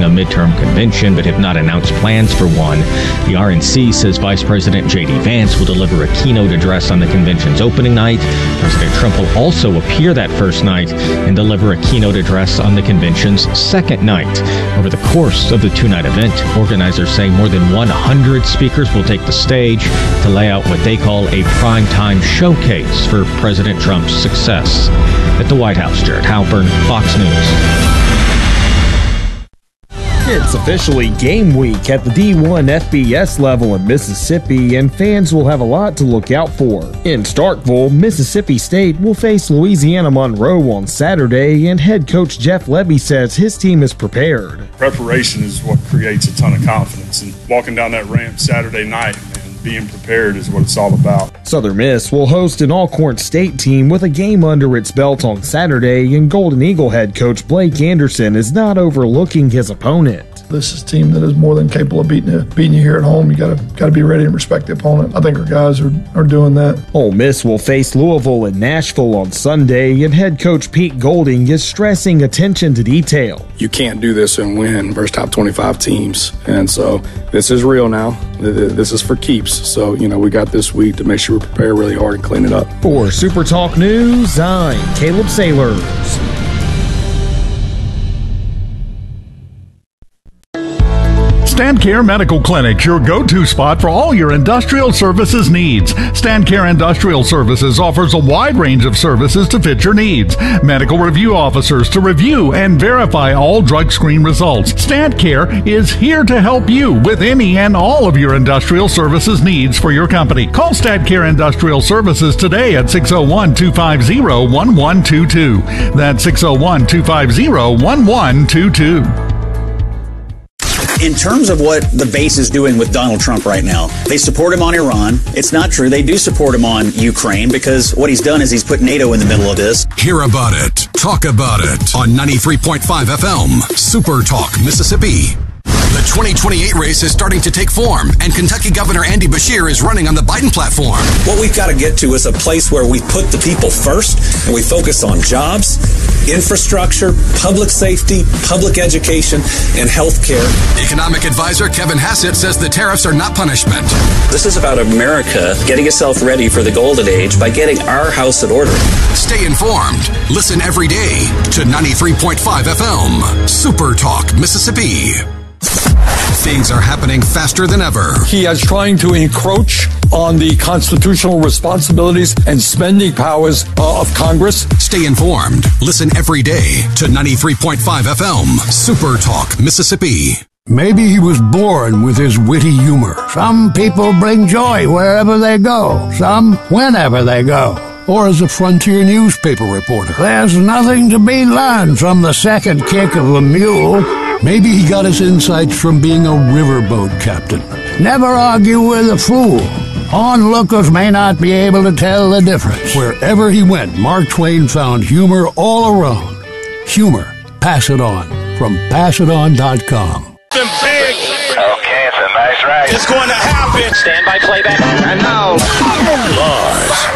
a midterm convention but have not announced plans for one. The RNC says Vice President J.D. Vance will deliver a keynote address on the convention's opening night. President Trump will also appear that first night and deliver a keynote address on the convention's second night. Over the course of the two-night event, organizers say more than 100 speakers will take the stage to lay out what they call a primetime showcase for President Trump's success. At the White House, Jared Halpern, Fox News. It's officially game week at the D1 FBS level in Mississippi, and fans will have a lot to look out for. In Starkville, Mississippi State will face Louisiana Monroe on Saturday, and head coach Jeff Lebby says his team is prepared. Preparation is what creates a ton of confidence, and walking down that ramp Saturday night and being prepared is what it's all about. Southern Miss will host an Alcorn State team with a game under its belt on Saturday, and Golden Eagle head coach Blake Anderson is not overlooking his opponent. This is a team that is more than capable of beating you here at home. You got to be ready and respect the opponent. I think our guys are doing that. Ole Miss will face Louisville and Nashville on Sunday, and head coach Pete Golding is stressing attention to detail. You can't do this and win versus top 25 teams, and so this is real now. This is for keeps. So we got this week to make sure we prepare really hard and clean it up. For Super Talk News, I'm Caleb Sailors. StandCare Medical Clinic, your go-to spot for all your industrial services needs. StandCare Industrial Services offers a wide range of services to fit your needs. Medical review officers to review and verify all drug screen results. StandCare is here to help you with any and all of your industrial services needs for your company. Call StandCare Industrial Services today at 601-250-1122. That's 601-250-1122. In terms of what the base is doing with Donald Trump right now, they support him on Iran. It's not true. They do support him on Ukraine because what he's done is he's put NATO in the middle of this. Hear about it. Talk about it on 93.5 FM, Super Talk, Mississippi. The 2028 race is starting to take form, and Kentucky Governor Andy Beshear is running on the Biden platform. What we've got to get to is a place where we put the people first and we focus on jobs, infrastructure, public safety, public education, and health care. Economic advisor Kevin Hassett says the tariffs are not punishment. This is about America getting itself ready for the golden age by getting our house in order. Stay informed. Listen every day to 93.5 FM, Super Talk, Mississippi. Things are happening faster than ever. He is trying to encroach on the constitutional responsibilities and spending powers of Congress. Stay informed. Listen every day to 93.5 FM, Super Talk, Mississippi. Maybe he was born with his witty humor. Some people bring joy wherever they go, some whenever they go. Or as a frontier newspaper reporter. There's nothing to be learned from the second kick of a mule. Maybe he got his insights from being a riverboat captain. Never argue with a fool. Onlookers may not be able to tell the difference. Wherever he went, Mark Twain found humor all around. Humor. Pass it on. From PassItOn.com. Okay, it's a nice ride. It's going to happen. Stand by playback. And now, Lars.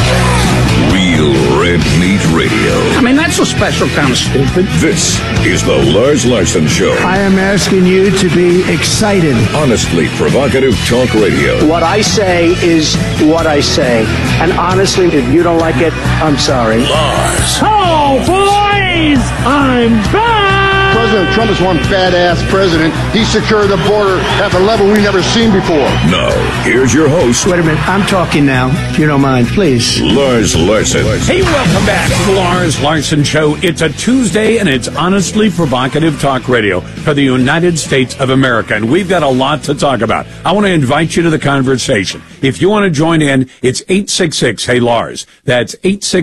Real Red Meat Radio. I mean, that's a special kind of stupid. This is the Lars Larson Show. I am asking you to be excited. Honestly provocative talk radio. What I say is what I say. And honestly, if you don't like it, I'm sorry. Lars. Oh, boys! I'm back! President Trump is one badass president. He secured the border at a level we've never seen before. Now, here's your host. Wait a minute. I'm talking now, if you don't mind, please. Lars Larson. Hey, welcome back to the Lars Larson Show. It's a Tuesday, and it's honestly provocative talk radio for the United States of America. And we've got a lot to talk about. I want to invite you to the conversation. If you want to join in, it's 866-HEY-LARS. That's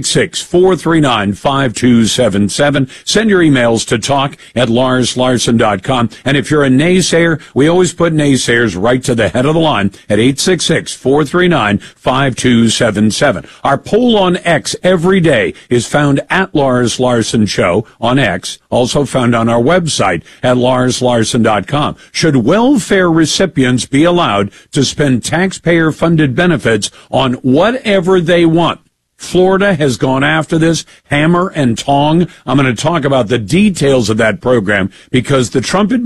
866-439-5277. Send your emails to talk@LarsLarson.com. And if you're a naysayer, we always put naysayers right to the head of the line at 866-439-5277. Our poll on X every day is found at Lars Larson Show on X, also found on our website at LarsLarson.com. Should welfare recipients be allowed to spend taxpayer-funded benefits on whatever they want? Florida has gone after this hammer and tong. I'm going to talk about the details of that program because the Trump administration